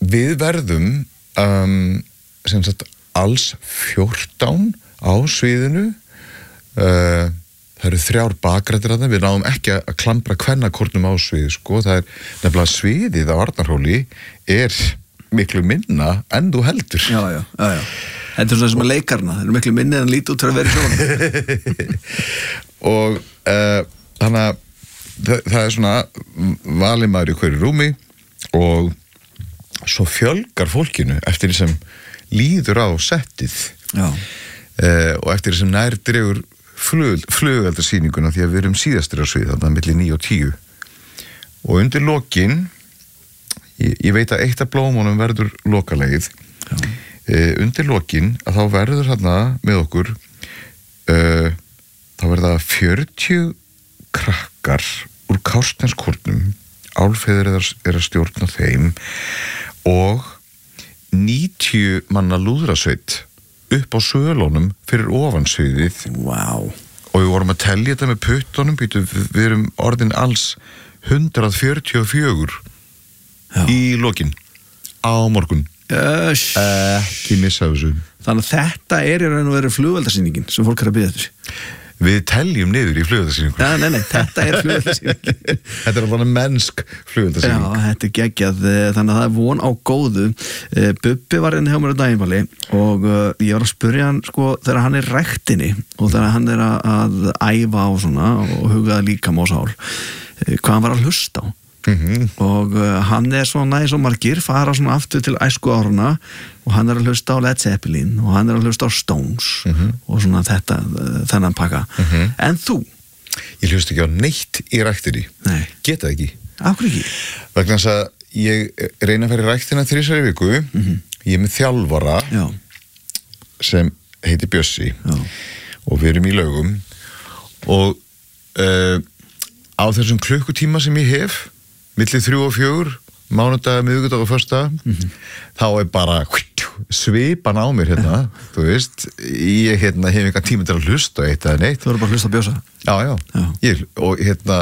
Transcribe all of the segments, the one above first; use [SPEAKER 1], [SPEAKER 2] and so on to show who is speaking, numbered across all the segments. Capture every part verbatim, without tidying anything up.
[SPEAKER 1] við verðum um, sem sagt alls fjórtán á sviðinu. Uh, það eru þrjár bakrættir að það, við náum ekki að klambra kvennakornum á sviði, sko, það er nefnilega sviðið á Arnarhóli er miklu minna en þú heldur.
[SPEAKER 2] Já, já, já, já. Þetta er svona sem að leikarna, það er miklu minni en lítið út fyrir að vera í svona.
[SPEAKER 1] Og uh, þannig að það, það er svona valið maður í hverju rúmi og svo fjölgar fólkinu eftir því sem líður á settið.
[SPEAKER 2] Já.
[SPEAKER 1] Uh, og eftir því sem nær dregur flug, flugeldarsýninguna því að við erum síðastir á svið, þannig að milli níu og tíu. Og undir lokin, ég, ég veit að eitt af blómunum verður lokalegið, uh, undir lokin að þá verður þarna með okkur, uh, þá verða fjörutíu krakkar úr Kársneskórnum, Álfheiður er, er að stjórna þeim og níutíu manna lúðrasveit upp á sölunum fyrir ofansviðið.
[SPEAKER 2] Wow.
[SPEAKER 1] Og við vorum að telja þetta með puttunum, býtu, við erum orðin alls hundrað fjörutíu og fjögur
[SPEAKER 2] Já.
[SPEAKER 1] Í lokin á morgun.
[SPEAKER 2] Öss.
[SPEAKER 1] Ekki missa þessu.
[SPEAKER 2] Þannig að þetta er í raun og veru flugveldarsýningin sem fólk er að bíða eftir.
[SPEAKER 1] Við teljum niður í flugveldarsýningu.
[SPEAKER 2] Nei, nei, nei, þetta er flugveldarsýningin.
[SPEAKER 1] Þetta er bara mennsk flugveldarsýning.
[SPEAKER 2] Já, þetta er geggjað, þannig að það er von á góðu. Bubbi var inn hjá mér á daginn og ég var að spyrja hann, sko, þegar hann er ræktinni og þegar hann er að æfa og svona og hugaða líkam á sál, hvað hann var að hlusta á.
[SPEAKER 1] Mm-hmm.
[SPEAKER 2] Og uh, hann er svona eins og margir fara svona aftur til æsku áruna og hann er að hlusta á Led Zeppelin og hann er að hlusta á Stones mm-hmm. og svona þetta, uh, þennan pakka mm-hmm. En þú?
[SPEAKER 1] Ég hlusta ekki á neitt í ræktinni.
[SPEAKER 2] Nei.
[SPEAKER 1] Geta ekki.
[SPEAKER 2] Af hverju ekki?
[SPEAKER 1] Vegna þess að ég reyna að fara í ræktina þrisvar í viku mm-hmm. Ég er með þjálfara
[SPEAKER 2] Já.
[SPEAKER 1] Sem heitir Bjössi
[SPEAKER 2] Já.
[SPEAKER 1] Og við erum í Laugum og uh, á þessum klukkutíma sem ég hef milli þrjú og fjögur, mánudag, miðvikudag og föstudag, mm-hmm. þá er bara svipan á mér hérna, þú veist, ég hérna hef eitthvað tíma til að hlusta eitt eða neitt.
[SPEAKER 2] Þú verður bara að hlusta á Bjössa.
[SPEAKER 1] Já, já, já. Ég, og hérna,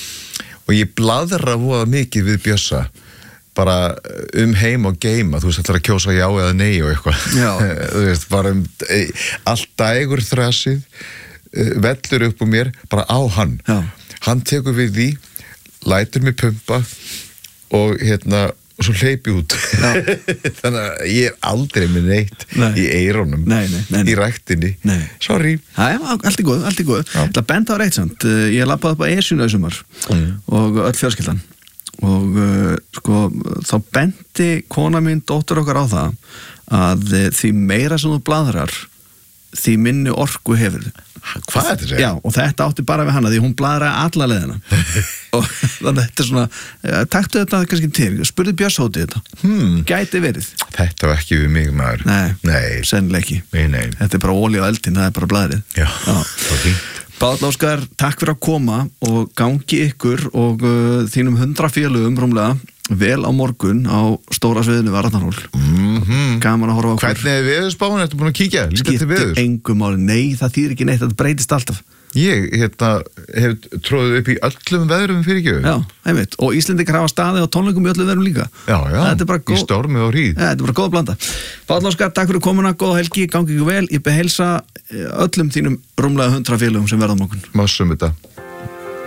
[SPEAKER 1] og ég bladra voða mikið við Bjössa, bara um heim og geima, þú veist, ætlar að kjósa já eða nei og eitthvað.
[SPEAKER 2] Já.
[SPEAKER 1] Þú veist, bara um allt dægur þrasið, vellur upp úr mér, bara á hann.
[SPEAKER 2] Já.
[SPEAKER 1] Hann tekur við því, lætur mig pumpa og hérna og svo hleypi út þannig að ég er aldrei með neitt
[SPEAKER 2] nei.
[SPEAKER 1] Í eyrunum
[SPEAKER 2] nei, nei, nei, nei.
[SPEAKER 1] Í ræktinni,
[SPEAKER 2] nei.
[SPEAKER 1] Sorry
[SPEAKER 2] Æ, allt er góð, allt er góð Það benda á reitt samt, ég lappaði upp á Esjuna í sumar mm. og öll fjölskyldan og uh, sko þá bendi kona mín, dóttir okkar á það að því meira sem þú bladrar því minni orku hefur
[SPEAKER 1] Hvað er þetta?
[SPEAKER 2] Já, og þetta átti bara við hana því hún bladraði alla leiðina og þannig að þetta er svona taktu þetta kannski til, spurði Björnshóti þetta hmm. Gæti verið
[SPEAKER 1] Þetta var ekki við mig maður
[SPEAKER 2] Nei,
[SPEAKER 1] nei.
[SPEAKER 2] sennilega ekki
[SPEAKER 1] nei, nei.
[SPEAKER 2] Þetta er bara olía á eldin, það er bara bladrið
[SPEAKER 1] Já, Já. Okay.
[SPEAKER 2] Páll Óskar, takk fyrir að koma og gangi ykkur og uh, þínum hundra félögum rúmlega vel á morgun á stóra sviðinu við Arnarhól
[SPEAKER 1] mm-hmm.
[SPEAKER 2] Gaman að horfa á okkur
[SPEAKER 1] Hvernig er veðurspáin? Ertu búin að kíkja?
[SPEAKER 2] Skiptir engu máli, nei það þýðir ekki neitt, þetta breytist alltaf
[SPEAKER 1] Ég hérna, hef tróðið upp í öllum veðrum fyrir ekki
[SPEAKER 2] Já, einmitt, og Íslendingar hafa staði á tónleikum í öllum veðrum líka
[SPEAKER 1] Já, já,
[SPEAKER 2] góð...
[SPEAKER 1] í stormi og hríð
[SPEAKER 2] ja, Þetta er bara góð blanda Páll Óskar, takk fyrir komuna, góða helgi, gangi ykkur vel Ég beheilsa öllum þínum rúmlega hundra félögum sem verða á morgun
[SPEAKER 1] Massum þetta